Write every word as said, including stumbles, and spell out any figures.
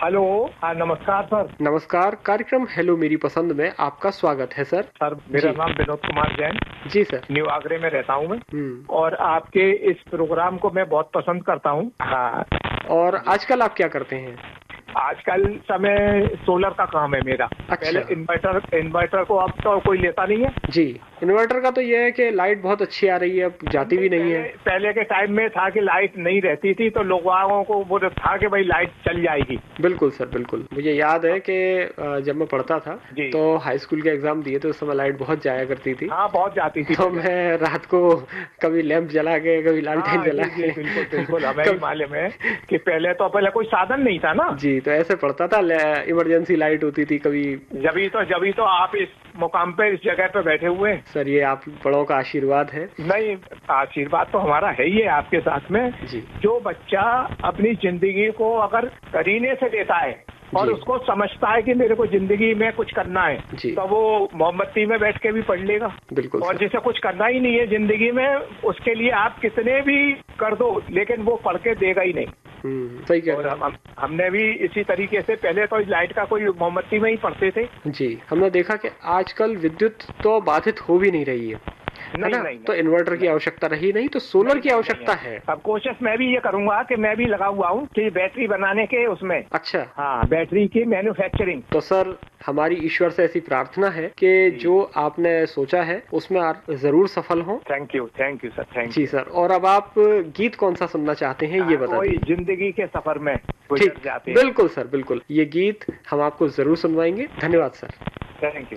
Hello. हाँ, नमस्कार sir. नमस्कार। कार्यक्रम हेलो मेरी पसंद में आपका स्वागत है सर। सर, मेरा जी। नाम विनोद कुमार जैन। जी सर। न्यू आगरे में रहता हूँ मैं। हम्म। और आपके इस प्रोग्राम को मैं बहुत पसंद करता हूँ। हाँ। और आजकल आप क्या करते हैं? आजकल समय सोलर का काम है मेरा। अच्छा। पहले इन्वर्टर इन्वर्टर को अब तो कोई लेता नहीं है। जी। इन्वर्टर का तो ये है कि लाइट बहुत अच्छी आ रही है, अब जाती भी नहीं पहले, है। पहले के टाइम में था कि लाइट नहीं रहती थी तो लोगों को वो था कि भाई लाइट चल जाएगी। बिल्कुल सर, बिल्कुल। मुझे याद है कि अ, जब मैं पढ़ता था जी। तो हाई स्कूल के एग्जाम दिए तो उस समय लाइट बहुत जाया करती थी। हाँ, बहुत जाती थी तो पहले। मैं रात को कभी लैंप जला के, कभी लालटेन हाँ जला जी जी, के बिल्कुल बिल्कुल, हमें भी कभी मालूम है कि पहले तो पहले कोई साधन नहीं था ना। जी, तो ऐसे पढ़ता था। इमरजेंसी लाइट होती थी कभी। जभी तो जभी तो आप इस मुकाम पे, इस जगह पे बैठे हुए हैं। सर, ये आप बड़ों का आशीर्वाद है। नहीं, आशीर्वाद तो हमारा है ही है आपके साथ में। जी। जो बच्चा अपनी जिंदगी को अगर करीने से लेता है और जी। उसको समझता है कि मेरे को जिंदगी में कुछ करना है, जी। तो वो मोमबत्ती में बैठ के भी पढ़ लेगा। बिल्कुल और सर। जिसे कुछ करना ही नहीं है जिंदगी में, उसके लिए आप कितने भी कर दो लेकिन वो पढ़ के देगा ही नहीं। हम्म, सही कह और रहे हम, हैं। हम हमने भी इसी तरीके से पहले तो लाइट का कोई मोमबत्ती में ही पढ़ते थे। जी, हमने देखा कि आजकल विद्युत तो बाधित हो भी नहीं रही है, है नहीं ना? नहीं तो नहीं, इन्वर्टर की नहीं। आवश्यकता रही नहीं, तो सोलर नहीं, की नहीं, आवश्यकता नहीं है। अब कोशिश मैं भी ये करूंगा कि मैं भी लगा हुआ हूँ कि बैटरी बनाने के उसमें। अच्छा। हाँ, बैटरी की मैन्युफैक्चरिंग। तो सर, हमारी ईश्वर से ऐसी प्रार्थना है कि जी। जो आपने सोचा है उसमें आप जरूर सफल हों। Thank you, thank you sir, thank ji you. Sir. और अब आप गीत कौन सा सुनना चाहते हैं, ये बता कोई दीजिए। जिंदगी के सफर में गुजर ठीक, जाते हैं। बिल्कुल सर, बिल्कुल। ये गीत हम आपको जरूर सुनवाएंगे। धन्यवाद सर। Thank you.